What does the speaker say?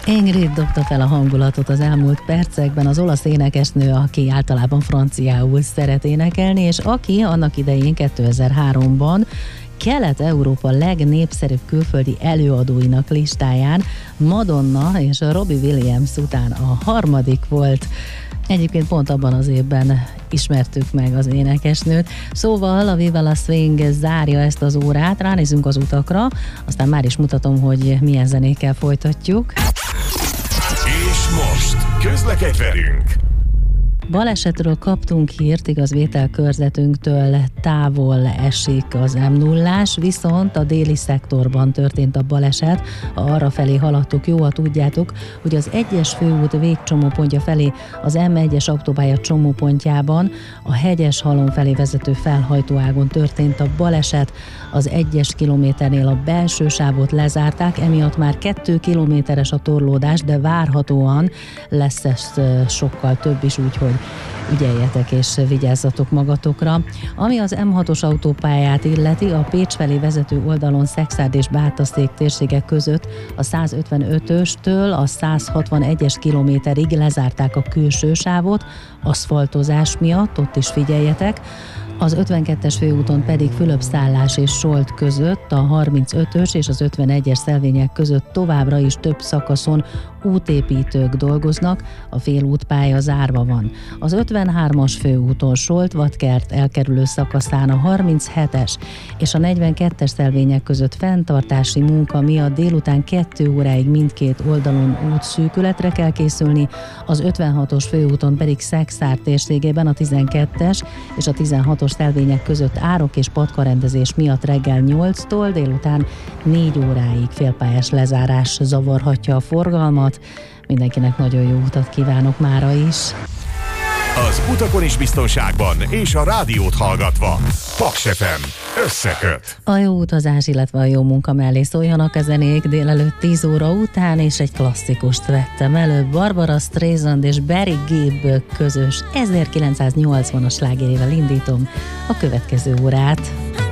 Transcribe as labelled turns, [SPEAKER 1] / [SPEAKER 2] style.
[SPEAKER 1] Ingrid dobta fel a hangulatot az elmúlt percekben, az olasz énekesnő, aki általában franciául szeret énekelni, és aki annak idején 2003-ban Kelet-Európa legnépszerűbb külföldi előadóinak listáján Madonna és Robbie Williams után a harmadik volt. Egyébként pont abban az évben ismertük meg az énekesnőt. Szóval a Viva la Swing zárja ezt az órát, ránézünk az utakra, aztán már is mutatom, hogy milyen zenékkel folytatjuk.
[SPEAKER 2] És most közlekedj velünk!
[SPEAKER 1] Balesetről kaptunk hírt, igaz, vételkörzetünktől távol esik az M0-ás, viszont a déli szektorban történt a baleset. Ha arrafelé haladtuk, jó, ha tudjátok, hogy az 1-es főút végcsomópontja felé az M1-es autópálya csomópontjában a Hegyeshalom felé vezető felhajtóágon történt a baleset. Az 1-es kilométernél a belső sávot lezárták, emiatt már 2 kilométeres a torlódás, de várhatóan lesz ez sokkal több is, úgyhogy ügyeljetek és vigyázzatok magatokra. Ami az M6-os autópályát illeti, a Pécs felé vezető oldalon Szekszárd és Bátaszék térségek között a 155-östől a 161-es kilométerig lezárták a külső sávot, aszfaltozás miatt, ott is figyeljetek. Az 52-es főúton pedig Fülöp-Szállás és Solt között, a 35-ös és az 51-es szelvények között továbbra is több szakaszon útépítők dolgoznak, a félútpálya zárva van. Az 53-as főúton Solt-Vadkert elkerülő szakaszán a 37-es és a 42-es szelvények között fenntartási munka miatt délután 2 óráig mindkét oldalon útszűkületre kell készülni, az 56-os főúton pedig Szekszárd térségében a 12-es és a 16-os szelvények között árok és patkarendezés miatt reggel 8-tól délután 4 óráig félpályás lezárás zavarhatja a forgalmat. Mindenkinek nagyon jó utat kívánok mára is.
[SPEAKER 2] Az utakon is biztonságban és a rádiót hallgatva. Paks FM összeköt.
[SPEAKER 1] A jó utazás, illetve a jó munka mellé szóljanak a zenék délelőtt 10 óra után, és egy klasszikust vettem elő. Barbara Streisand és Barry Gibb közös 1980-as slágerével indítom a következő órát.